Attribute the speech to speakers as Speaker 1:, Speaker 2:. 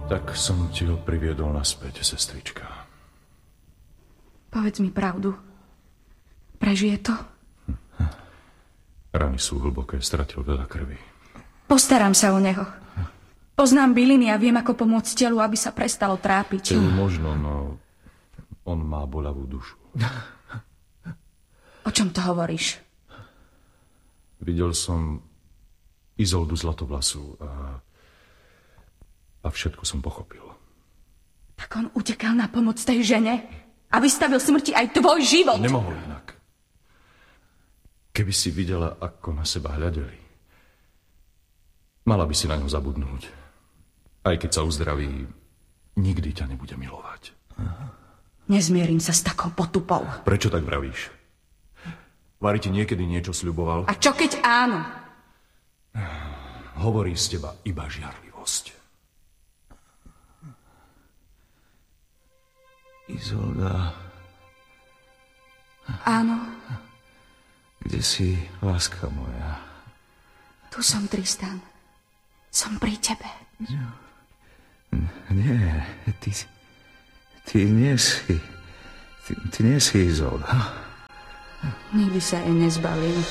Speaker 1: Tak som ti ho priviedol naspäť, sestrička.
Speaker 2: Povedz mi pravdu. Prežije to?
Speaker 1: Rany sú hlboké, stratil veľa krvi.
Speaker 2: Postaram sa o neho. Poznám byliny a viem, ako pomôcť telu, aby sa prestalo trápiť.
Speaker 1: Možno, no on má boľavú dušu.
Speaker 2: O čom to hovoríš?
Speaker 1: Videl som Izoldu Zlatovlasú a všetko som pochopil.
Speaker 2: Tak on utekal na pomoc tej žene a vystavil smrti aj tvoj život.
Speaker 1: Nemohol inak. Keby si videla, ako na seba hľadeli, mala by si na ňo zabudnúť. Aj keď sa uzdraví, nikdy ťa nebude milovať.
Speaker 2: Nezmierim sa s takou potupou.
Speaker 1: Prečo tak vravíš? Vari ti niekedy niečo sľuboval?
Speaker 2: A čo keď áno?
Speaker 1: Hovorí z teba iba žiarlivosť.
Speaker 3: Izolda.
Speaker 2: Áno.
Speaker 3: Kde si, láska moja?
Speaker 2: Tu som, Tristan. Som pri tebe.
Speaker 3: Nie, ty nie si... Ty nie si Izolda.
Speaker 2: Nikdy sa jej nezbavím.